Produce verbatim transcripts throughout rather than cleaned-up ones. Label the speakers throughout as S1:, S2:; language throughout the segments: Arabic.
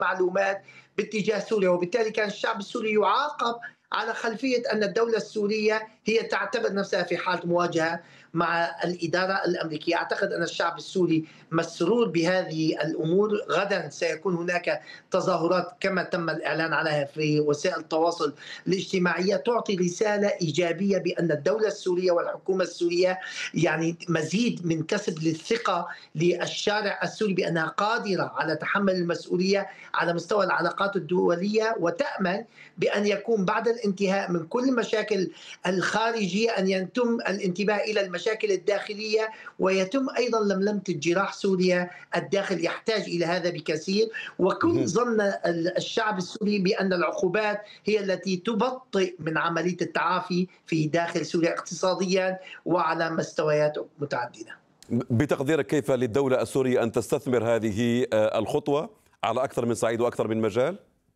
S1: معلومات باتجاه سوريا، وبالتالي كان الشعب السوري يعاقب على خلفية أن الدولة السورية هي تعتبر نفسها في حالة مواجهة مع الإدارة الأمريكية. أعتقد أن الشعب السوري مسرور بهذه الأمور. غدا سيكون هناك تظاهرات كما تم الإعلان عليها في وسائل التواصل الاجتماعية تعطي رسالة إيجابية بأن الدولة السورية والحكومة السورية يعني مزيد من كسب للثقة للشارع السوري بأنها قادرة على تحمل المسؤولية على مستوى العلاقات الدولية، وتأمل بأن يكون بعد الانتهاء من كل المشاكل الخارجية أن يتم الانتباه إلى المشاكل الداخلية، ويتم أيضا لملمة الجراح. سوريا الداخل يحتاج إلى هذا بكثير، وكل ظن الشعب السوري بأن العقوبات هي التي تبطئ من عملية التعافي في داخل سوريا اقتصاديا وعلى مستويات متعددة.
S2: بتقديرك كيف للدولة السورية أن تستثمر هذه الخطوة على أكثر من صعيد وأكثر من مجال؟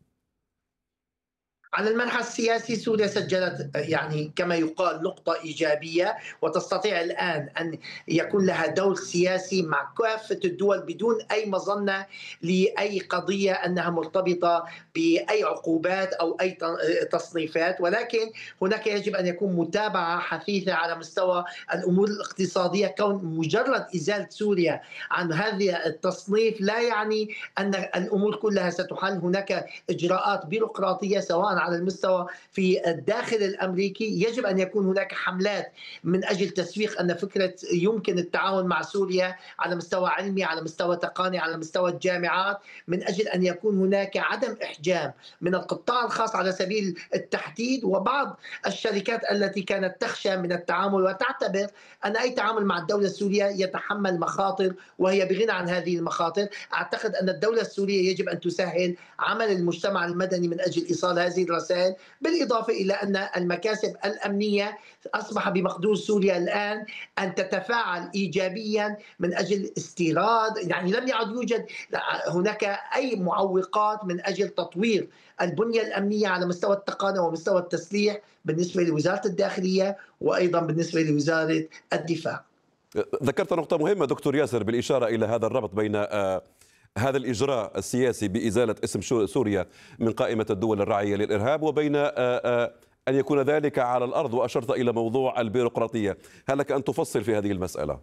S1: على المنحى السياسي سوريا سجلت يعني كما يقال نقطة إيجابية، وتستطيع الآن أن يكون لها دور سياسي مع كافة الدول بدون أي مظنة لأي قضية أنها مرتبطة بأي عقوبات أو أي تصنيفات، ولكن هناك يجب أن يكون متابعة حثيثة على مستوى الأمور الاقتصادية. كون مجرد إزالة سوريا عن هذا التصنيف لا يعني أن الأمور كلها ستحل. هناك إجراءات بيروقراطية سواء على المستوى في الداخل الأمريكي. يجب أن يكون هناك حملات من أجل تسويق أن فكرة يمكن التعاون مع سوريا على مستوى علمي، على مستوى تقني، على مستوى الجامعات، من أجل أن يكون هناك عدم إحجام من القطاع الخاص على سبيل التحديد، وبعض الشركات التي كانت تخشى من التعامل وتعتبر أن أي تعامل مع الدولة السورية يتحمل مخاطر وهي بغنى عن هذه المخاطر. أعتقد أن الدولة السورية يجب أن تسهل عمل المجتمع المدني من أجل إيصال هذه الرسائل، بالإضافة إلى أن المكاسب الأمنية أصبح بمقدور سوريا الآن أن تتفاعل إيجابيا من أجل استيراد. يعني لم يعد يوجد هناك أي معوقات من أجل تطوير البنية الأمنية على مستوى التقنية ومستوى التسليح بالنسبة لوزارة الداخلية وأيضا بالنسبة لوزارة الدفاع.
S2: ذكرت نقطة مهمة دكتور ياسر بالإشارة إلى هذا الربط بين هذا الإجراء السياسي بإزالة اسم سوريا من قائمة الدول الراعية للإرهاب وبين أن يكون ذلك على الأرض، وأشرت إلى موضوع البيروقراطية. هل لك أن تفصل في هذه المسألة؟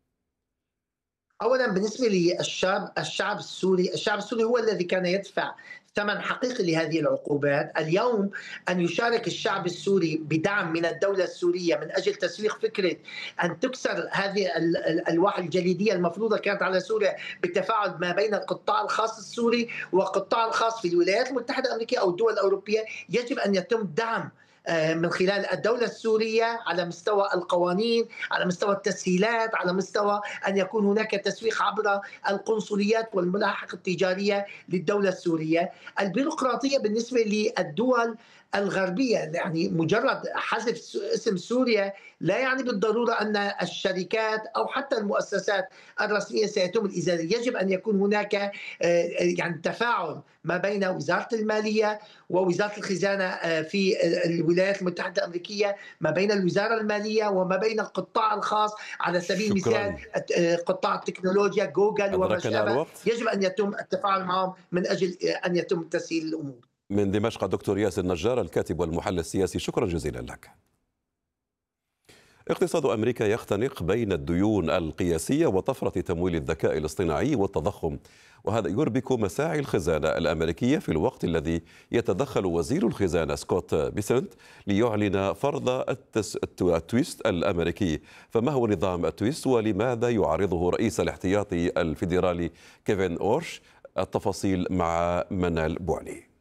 S1: أولا بالنسبة للشعب الشعب السوري الشعب السوري هو الذي كان يدفع ثمن حقيقي لهذه العقوبات. اليوم أن يشارك الشعب السوري بدعم من الدولة السورية من أجل تسويق فكرة أن تكسر هذه الألواح الجليدية المفروضة كانت على سوريا بالتفاعل ما بين القطاع الخاص السوري والقطاع الخاص في الولايات المتحدة الأمريكية أو الدول الأوروبية، يجب أن يتم دعم من خلال الدولة السورية على مستوى القوانين، على مستوى التسهيلات، على مستوى أن يكون هناك تسويق عبر القنصليات والملاحق التجارية للدولة السورية. البيروقراطية بالنسبة للدول الغربية، يعني مجرد حذف اسم سوريا لا يعني بالضرورة أن الشركات أو حتى المؤسسات الرسمية سيتم الإزالة. يجب أن يكون هناك يعني تفاعل ما بين وزارة المالية ووزارة الخزانة في الولايات المتحدة الأمريكية، ما بين الوزارة المالية وما بين القطاع الخاص، على سبيل المثال قطاع التكنولوجيا جوجل وما شابه. يجب أن يتم التفاعل معهم من أجل أن يتم تسهيل الأمور.
S2: من دمشق دكتور ياسر نجار الكاتب والمحلل السياسي، شكرا جزيلا لك. اقتصاد أمريكا يختنق بين الديون القياسية وطفرة تمويل الذكاء الاصطناعي والتضخم، وهذا يربك مساعي الخزانة الأمريكية في الوقت الذي يتدخل وزير الخزانة سكوت بيسنت ليعلن فرض التس... التويست الأمريكي. فما هو نظام التويست ولماذا يعارضه رئيس الاحتياطي الفيدرالي كيفن أورش؟ التفاصيل مع منال بوعني.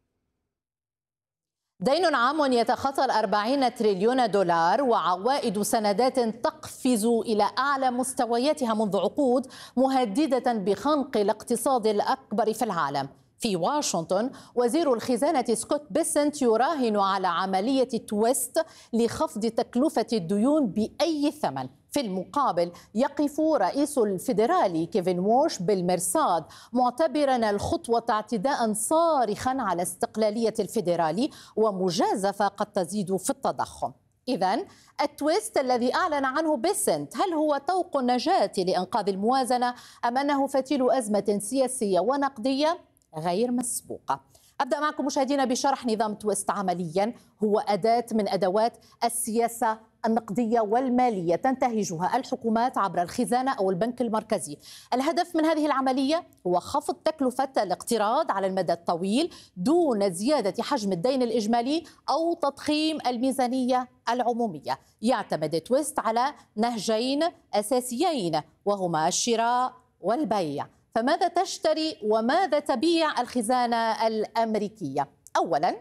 S3: دين عام يتخطى الأربعين تريليون دولار وعوائد سندات تقفز إلى أعلى مستوياتها منذ عقود، مهددة بخنق الاقتصاد الأكبر في العالم. في واشنطن وزير الخزانة سكوت بيسنت يراهن على عملية تويست لخفض تكلفة الديون بأي ثمن. في المقابل يقف رئيس الفيدرالي كيفن وورش بالمرصاد، معتبرا الخطوة اعتداء صارخا على استقلالية الفيدرالي ومجازفة قد تزيد في التضخم. إذن التويست الذي أعلن عنه بيسنت هل هو طوق النجاة لإنقاذ الموازنة أم أنه فتيل أزمة سياسية ونقدية؟ غير مسبوقة. أبدأ معكم مشاهدينا بشرح نظام تويست. عمليا هو أداة من أدوات السياسة النقدية والمالية تنتهجها الحكومات عبر الخزانة أو البنك المركزي. الهدف من هذه العملية هو خفض تكلفة الاقتراض على المدى الطويل دون زيادة حجم الدين الإجمالي أو تضخيم الميزانية العمومية. يعتمد تويست على نهجين أساسيين وهما الشراء والبيع. فماذا تشتري وماذا تبيع الخزانة الأمريكية؟ أولاً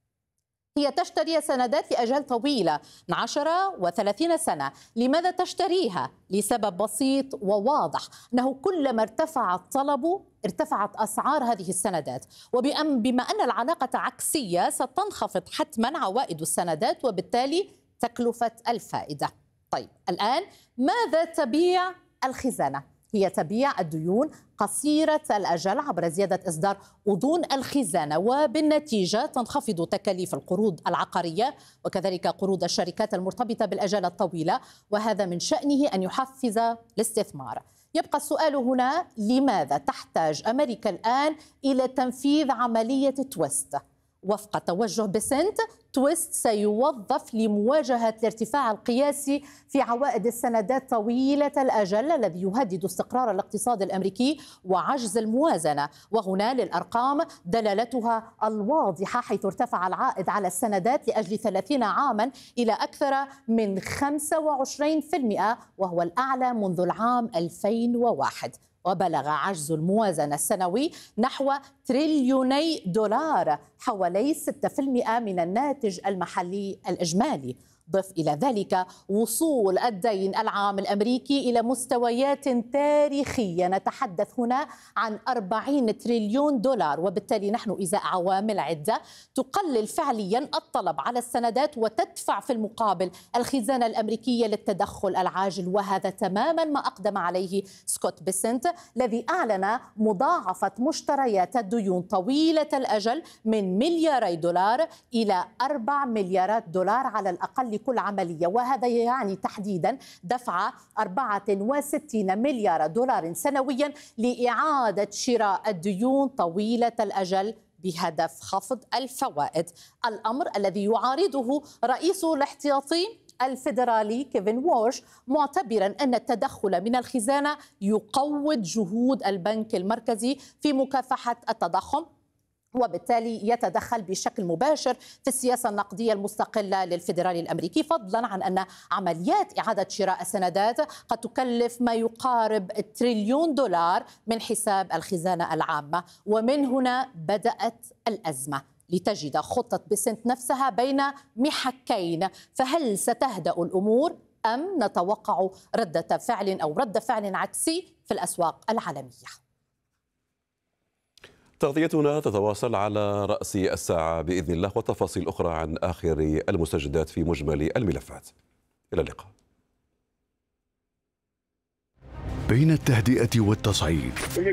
S3: هي تشتري سندات لأجال طويلة من عشرة وثلاثين سنة. لماذا تشتريها؟ لسبب بسيط وواضح، أنه كلما ارتفع الطلب ارتفعت أسعار هذه السندات، وبما أن العلاقة عكسية ستنخفض حتما عوائد السندات وبالتالي تكلفة الفائدة. طيب الآن ماذا تبيع الخزانة؟ هي تبيع الديون قصيرة الأجل عبر زيادة إصدار أذون الخزانة، وبالنتيجة تنخفض تكاليف القروض العقارية وكذلك قروض الشركات المرتبطة بالأجال الطويلة، وهذا من شأنه أن يحفز الاستثمار. يبقى السؤال هنا، لماذا تحتاج أمريكا الآن إلى تنفيذ عملية تويست؟ وفق توجه بيسنت، تويست سيوظف لمواجهة الارتفاع القياسي في عوائد السندات طويلة الأجل الذي يهدد استقرار الاقتصاد الأمريكي وعجز الموازنة. وهنا للأرقام دلالتها الواضحة، حيث ارتفع العائد على السندات لأجل ثلاثين عاما إلى أكثر من خمسة وعشرين بالمئة وهو الأعلى منذ العام ألفين وواحد. وبلغ عجز الموازنة السنوي نحو تريليوني دولار، حوالي ستة بالمئة من الناتج المحلي الإجمالي. ضف إلى ذلك وصول الدين العام الأمريكي إلى مستويات تاريخية، نتحدث هنا عن أربعين تريليون دولار، وبالتالي نحن إزاء عوامل عدة تقلل فعليا الطلب على السندات وتدفع في المقابل الخزانة الأمريكية للتدخل العاجل. وهذا تماما ما أقدم عليه سكوت بيسنت الذي أعلن مضاعفة مشتريات الديون طويلة الأجل من ملياري دولار إلى أربع مليارات دولار على الأقل كل عملية، وهذا يعني تحديدا دفع أربعة وستين مليار دولار سنويا لإعادة شراء الديون طويلة الأجل بهدف خفض الفوائد، الأمر الذي يعارضه رئيس الاحتياطي الفيدرالي كيفن وورش، معتبرا أن التدخل من الخزانة يقوض جهود البنك المركزي في مكافحة التضخم، وبالتالي يتدخل بشكل مباشر في السياسة النقدية المستقلة للفيدرالي الأمريكي، فضلا عن أن عمليات إعادة شراء السندات قد تكلف ما يقارب تريليون دولار من حساب الخزانة العامة. ومن هنا بدأت الأزمة، لتجد خطة بيسنت نفسها بين محكين. فهل ستهدأ الأمور أم نتوقع ردة فعل أو رد فعل عكسي في الأسواق العالمية؟
S2: تغطيتنا تتواصل على رأس الساعة بإذن الله، وتفاصيل أخرى عن آخر المستجدات في مجمل الملفات. إلى اللقاء.
S4: بين التهدئة والتصعيد،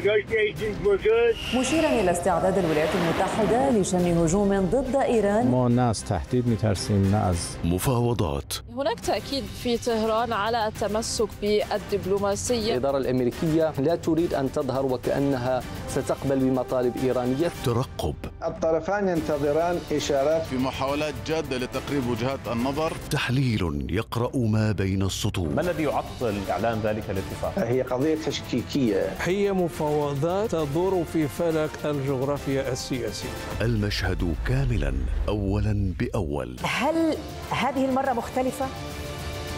S5: مشيرا إلى استعداد الولايات المتحدة لشن هجوم ضد إيران.
S6: ما الناس تحديد مترسين ناس
S4: مفاوضات.
S7: هناك تأكيد في طهران على التمسك بالدبلوماسية.
S8: الإدارة الأمريكية لا تريد أن تظهر وكأنها ستقبل بمطالب إيرانية.
S4: ترقب.
S9: الطرفان ينتظران إشارات
S10: في محاولات جادة لتقريب وجهات النظر.
S4: تحليل يقرأ ما بين السطور.
S11: ما الذي يعطل إعلان ذلك الاتفاق؟
S9: هي قضية تشكيكية،
S6: هي مفاوضات تدور في فلك الجغرافيا السياسية.
S4: المشهد كاملا أولا بأول.
S5: هل هذه المرة مختلفة؟